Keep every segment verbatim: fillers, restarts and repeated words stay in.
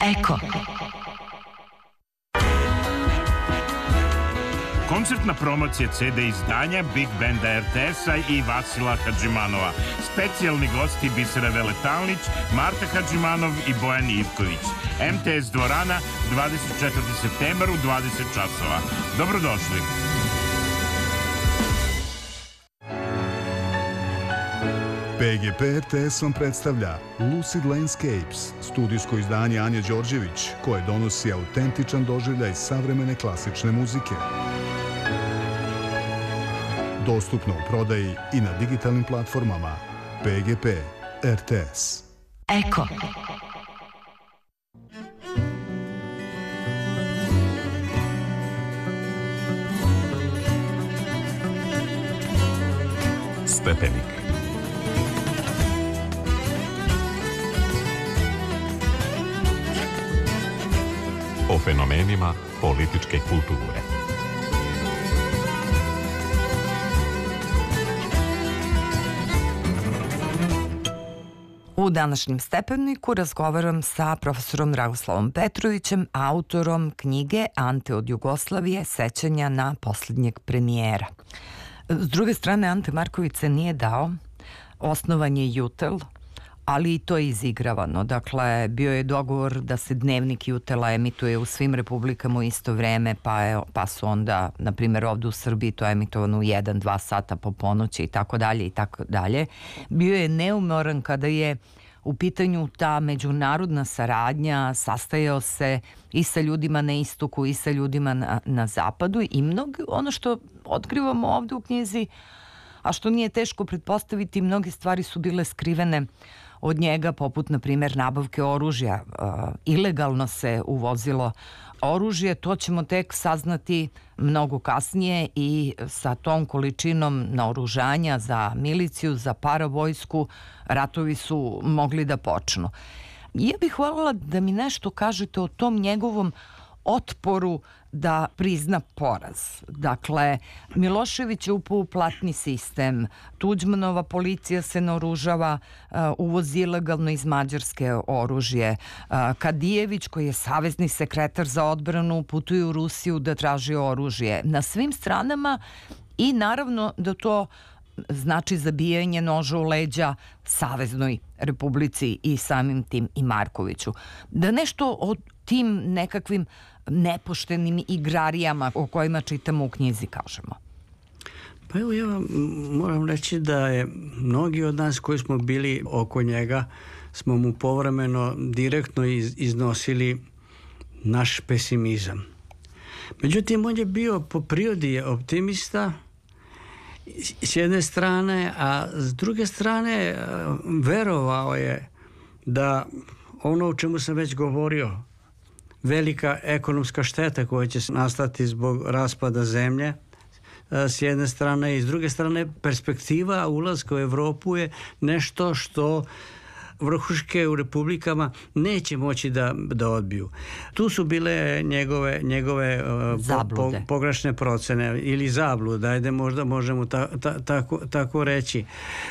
Eko. Koncertna promocija ce de izdanja Big Banda er te es-a i Vasila Hadžimanova. Specijalni gosti Bisera Veletalnić, Marta Hadžimanov i Bojan Ivković. em te es dvorana, dvadeset četvrti septembar u dvadeset časova. Dobrodošli. pe ge pe er te es vam predstavlja Lucid Landscapes, studijsko izdanje Anje Đorđević, koje donosi autentičan doživljaj savremene klasične muzike. Dostupno u prodaji i na digitalnim platformama. pe ge pe er te es. Eko. Stepenik. O fenomenima političke kulture. U današnjem Stepeniku razgovaram sa profesorom Dragoslavom Petrovićem, autorom knjige Ante od Jugoslavije, sećanja na posljednjeg premijera. S druge strane, Ante Marković se nije dao, osnovan je Jutel, ali i to je izigravano. Dakle, bio je dogovor da se dnevnik Jutela emituje u svim republikama u isto vreme, pa, je, pa su onda, na primjer, ovdje u Srbiji to emitovano u jedan, dva sata po ponoći i tako dalje i tako dalje. Bio je neumoran kada je u pitanju ta međunarodna saradnja, sastajao se i sa ljudima na istoku i sa ljudima na, na zapadu i mnogo, ono što otkrivamo ovdje u knjizi, a što nije teško pretpostaviti, mnoge stvari su bile skrivene od njega, poput, na primjer, nabavke oružja. Uh, ilegalno se uvozilo oružje, to ćemo tek saznati mnogo kasnije i sa tom količinom naoružanja za miliciju, za paravojsku, ratovi su mogli da počnu. Ja bih voljela da mi nešto kažete o tom njegovom otporu da prizna poraz. Dakle, Milošević je upao u platni sistem, Tuđmanova policija se naoružava, uh, uvozi ilegalno iz Mađarske oružje, uh, Kadijević, koji je savezni sekretar za odbranu, putuje u Rusiju da traži oružje. Na svim stranama i naravno da to znači zabijanje noža u leđa Saveznoj Republici i samim tim i Markoviću. Da nešto o tim nekakvim nepoštenim igrarijama o kojima čitamo u knjizi kažemo. Pa evo, ja vam moram reći da je mnogi od nas koji smo bili oko njega smo mu povremeno direktno iz, iznosili naš pesimizam. Međutim, on je bio po prirodi optimista s jedne strane, a s druge strane verovao je da ono o čemu sam već govorio, velika ekonomska šteta koja će nastati zbog raspada zemlje s jedne strane i s druge strane perspektiva ulaska u Evropu je nešto što vrhuške u republikama neće moći da, da odbiju. Tu su bile njegove, njegove po, po, pogrešne procene ili zablude, ajde možda možemo ta, ta, tako, tako reći.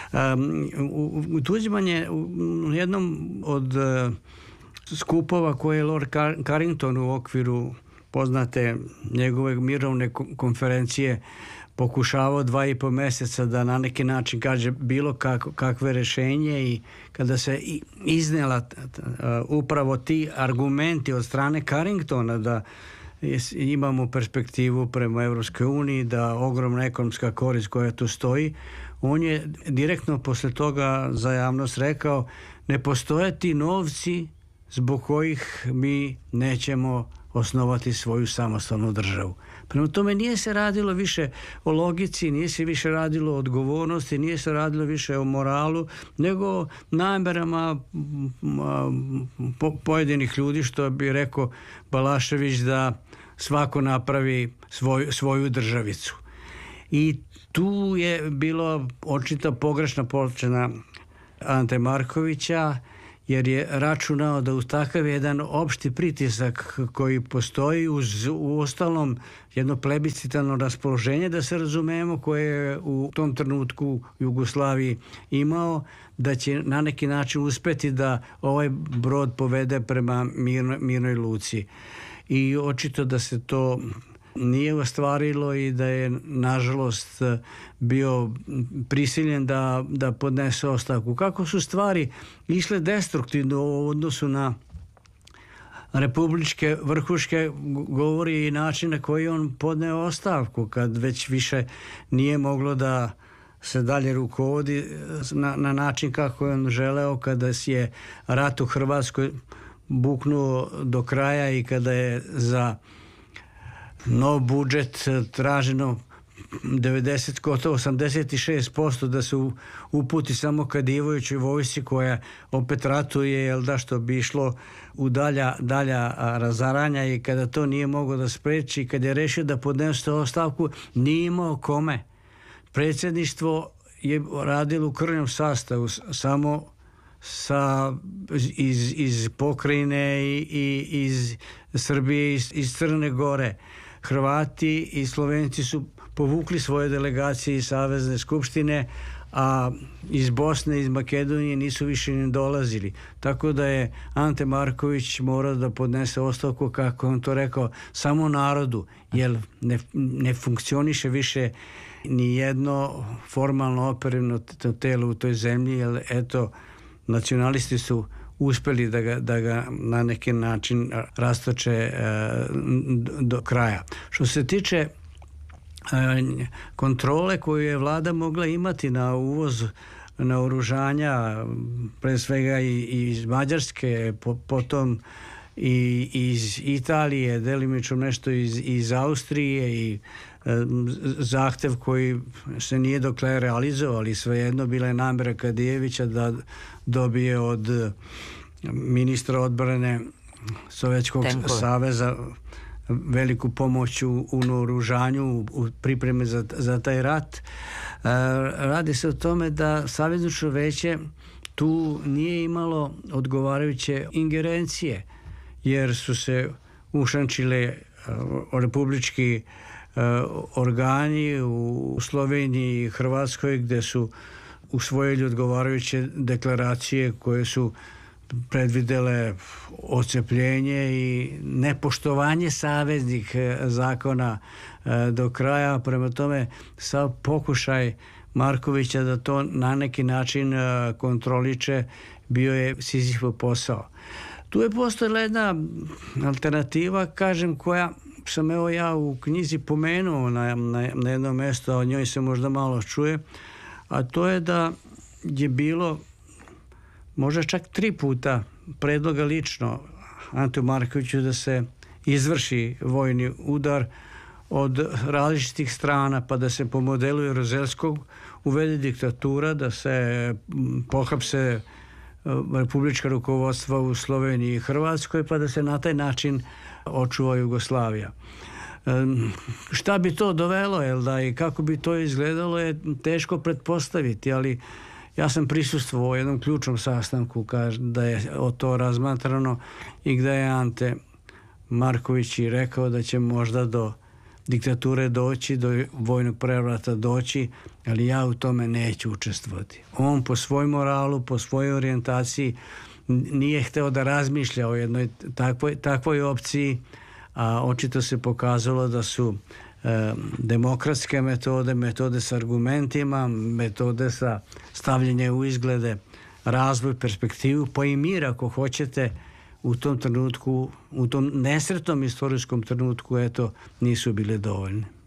Um, Tuđman je u jednom od uh, skupova koje je Lord Carrington u okviru poznate njegove mirovne konferencije pokušavao dva i po mjeseca da na neki način kaže bilo kako, kakve rješenje i kada se iznela upravo ti argumenti od strane Carringtona da imamo perspektivu prema Europskoj uniji, da ogromna ekonomska korist koja tu stoji, on je direktno posle toga za javnost rekao ne postoje ti novci zbog kojih mi nećemo osnovati svoju samostalnu državu. Prema tome nije se radilo više o logici, nije se više radilo o odgovornosti, nije se radilo više o moralu, nego o namerama po, pojedinih ljudi, što bi rekao Balašević, da svako napravi svoj, svoju državicu. I tu je bilo očito pogrešna procena Ante Markovića, jer je računao da uz takav jedan opšti pritisak koji postoji uz u ostalom jedno plebiscitarno raspoloženje, da se razumemo, koje je u tom trenutku u Jugoslaviji imao, da će na neki način uspeti da ovaj brod povede prema mirno, mirnoj luci. I očito da se to nije ostvarilo i da je nažalost bio prisiljen da, da podnese ostavku. Kako su stvari išle destruktivno u odnosu na republičke vrhuške govori i način na koji on podneo ostavku, kad već više nije moglo da se dalje rukovodi na, na način kako je on želeo, kada je rat u Hrvatskoj buknuo do kraja i kada je za nov budžet traženo devedeset, gotovo osamdeset šest posto da se uputi samo Kadijevovićoj vojsci, koja opet ratuje, jel da, što bi išlo u dalja, dalja razaranja, i kada to nije moglo da spreči, kad je rešio da podnese ostavku, nije imao kome. Predsjedništvo je radilo u krvnom sastavu, samo sa, iz, iz pokrajine i, i iz Srbije, iz, iz Crne Gore. Hrvati i Slovenci su povukli svoje delegacije iz Savezne skupštine, a iz Bosne, iz Makedonije nisu više ni dolazili. Tako da je Ante Marković morao da podnese ostavku, kako on to rekao, samo narodu, jer ne, ne funkcioniše više ni jedno formalno operativno telo u toj zemlji, jer eto, nacionalisti su uspeli da ga, da ga na neki način rastoče e, do kraja. Što se tiče e, kontrole koju je vlada mogla imati na uvoz naoružanja, pre svega i, i iz Mađarske, po, potom i iz Italije, delimično nešto iz, iz Austrije, i e, zahtev koji se nije do kraja realizovao, ali svejedno bila je namera Kadijevića da dobije od ministra odbrane Sovjetskog Tenkove. saveza veliku pomoć u, u naoružanju, u pripreme za, za taj rat. E, radi se o tome da Savezničko veće tu nije imalo odgovarajuće ingerencije, jer su se ušančile uh, republički uh, organi u Sloveniji i Hrvatskoj, gde su usvojili odgovarajuće deklaracije koje su predvidele ocepljenje i nepoštovanje saveznih zakona uh, do kraja. Prema tome, sav pokušaj Markovića da to na neki način uh, kontroliče bio je Sizifov posao. Tu je postojala jedna alternativa, kažem, koja sam evo ja u knjizi pomenuo na, na, na jedno mesto, a o njoj se možda malo čuje, a to je da je bilo možda čak tri puta predloga lično Antu Markoviću da se izvrši vojni udar od različitih strana, pa da se po modelu Jaruzelskog uvede diktatura, da se pohapse republička rukovodstva u Sloveniji i Hrvatskoj, pa da se na taj način očuva Jugoslavija. E, šta bi to dovelo, jel da, i kako bi to izgledalo, je teško pretpostaviti, ali ja sam prisustvovao u jednom ključnom sastanku kaž, da je o to razmatrano i gde je Ante Marković i rekao da će možda do diktature doći, do vojnog prevrata doći, ali ja u tome neću učestvovati. On po svoj moralu, po svojoj orijentaciji nije hteo da razmišlja o jednoj takvoj, takvoj opciji, a očito se pokazalo da su e, demokratske metode, metode s argumentima, metode sa stavljanje u izglede, razvoj, perspektivu, pa i mir ako hoćete, u tom trenutku, u tom nesretnom istorijskom trenutku, eto, nisu bile dovoljne.